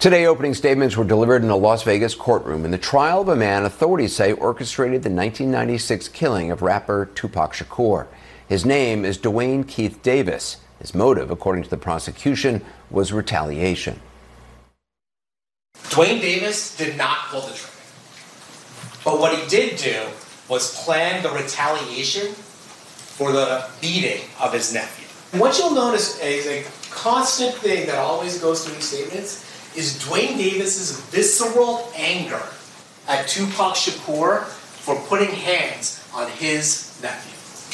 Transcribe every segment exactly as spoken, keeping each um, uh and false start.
Today, opening statements were delivered in a Las Vegas courtroom in the trial of a man authorities say orchestrated the nineteen ninety-six killing of rapper Tupac Shakur. His name is Duane Keith Davis. His motive, according to the prosecution, was retaliation. Duane Davis did not pull the trigger. But what he did do was plan the retaliation for the beating of his nephew. And what you'll notice is a constant thing that always goes through these statements is Duane Davis's visceral anger at Tupac Shakur for putting hands on his nephew.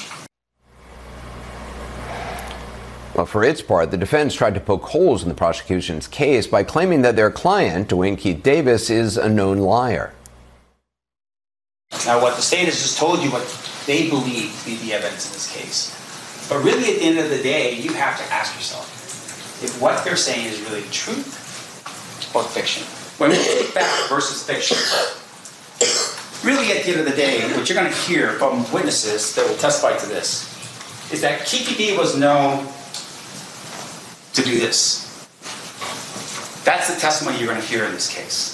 Well, for its part, the defense tried to poke holes in the prosecution's case by claiming that their client, Duane Keith Davis, is a known liar. Now, what the state has just told you what they believe to be the evidence in this case. But really, at the end of the day, you have to ask yourself if what they're saying is really truth or fiction. When we take fact versus fiction, really at the end of the day, what you're going to hear from witnesses that will testify to this is that Kiki D was known to do this. That's the testimony you're going to hear in this case.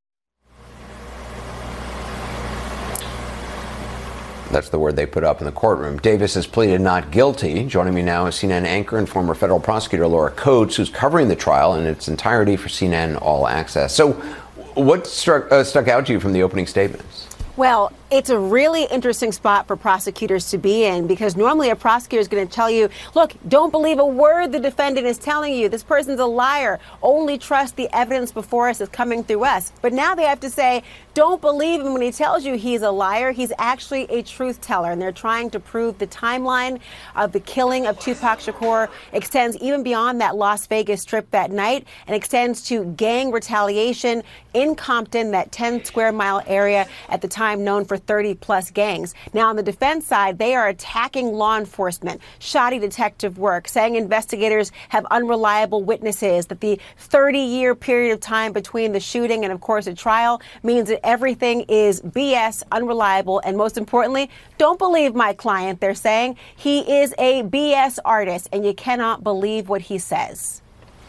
That's the word they put up in the courtroom. Davis has pleaded not guilty. Joining me now is C N N anchor and former federal prosecutor Laura Coates, who's covering the trial in its entirety for C N N All Access. So what struck, uh, stuck out to you from the opening statements? Well, it's a really interesting spot for prosecutors to be in, because normally a prosecutor is going to tell you, look, don't believe a word the defendant is telling you. This person's a liar. Only trust the evidence before us is coming through us. But now they have to say, don't believe him when he tells you he's a liar. He's actually a truth teller. And they're trying to prove the timeline of the killing of Tupac Shakur extends even beyond that Las Vegas trip that night and extends to gang retaliation in Compton, that ten square mile area at the time known for thirty plus gangs. Now, on the defense side, they are attacking law enforcement, shoddy detective work, saying investigators have unreliable witnesses, that the thirty year period of time between the shooting and, of course, a trial means that everything is B S, unreliable, and most importantly, don't believe my client, they're saying. He is a B S artist, and you cannot believe what he says.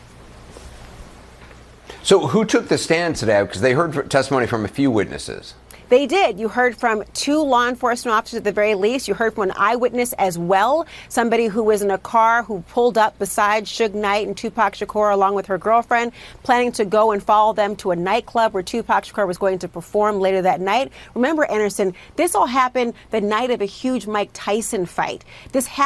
So who took the stand today? Because they heard testimony from a few witnesses. They did. You heard from two law enforcement officers at the very least. You heard from an eyewitness as well, somebody who was in a car who pulled up beside Suge Knight and Tupac Shakur along with her girlfriend, planning to go and follow them to a nightclub where Tupac Shakur was going to perform later that night. Remember, Anderson, this all happened the night of a huge Mike Tyson fight. This happened